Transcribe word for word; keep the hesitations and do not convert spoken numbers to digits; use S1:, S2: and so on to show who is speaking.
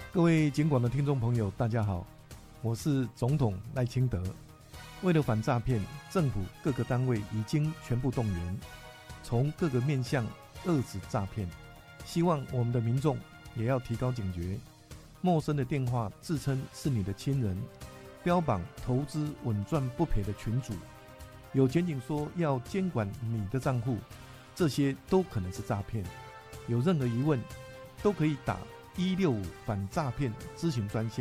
S1: 各位警广的听众朋友，大家好，我是总统赖清德。为了反诈骗，政府各个单位已经全部动员，从各个面向遏止诈骗。希望我们的民众也要提高警觉，陌生的电话自称是你的亲人，标榜投资稳赚不赔的群组，有检警说要监管你的账户，这些都可能是诈骗。有任何疑问，都可以打一六五反诈骗咨询专线。